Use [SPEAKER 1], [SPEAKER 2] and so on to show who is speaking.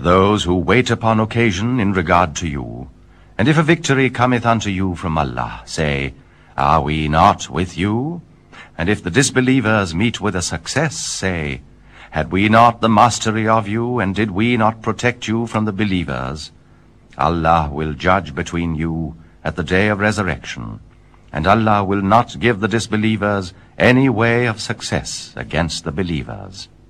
[SPEAKER 1] those who wait upon occasion in regard to you. And if a victory cometh unto you from Allah, say, Are we not with you? And if the disbelievers meet with a success, say, Had we not the mastery of you, and did we not protect you from the believers? Allah will judge between you at the day of resurrection, and Allah will not give the disbelievers any way of success against the believers.